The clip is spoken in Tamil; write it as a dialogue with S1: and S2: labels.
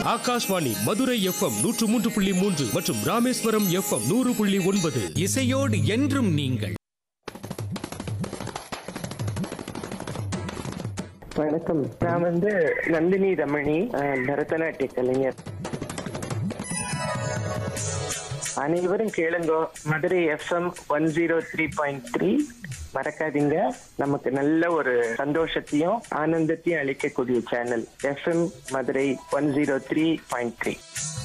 S1: ஆகாஷ்வாணி மதுரை FM 103.3 மற்றும் ராமேஸ்வரம் FM 100.9.
S2: இசையோடு என்றும் நீங்கள்.
S3: வணக்கம். நான் நந்தினி ரமணி, பரதநாட்டிய கலைஞர். அனைவரும் கேளுங்கோ மதுரை FM 103.3. மறக்காதீங்க, நமக்கு நல்ல ஒரு சந்தோஷத்தையும் ஆனந்தத்தையும் அளிக்கக்கூடிய சேனல் FM மதுரை 103.3.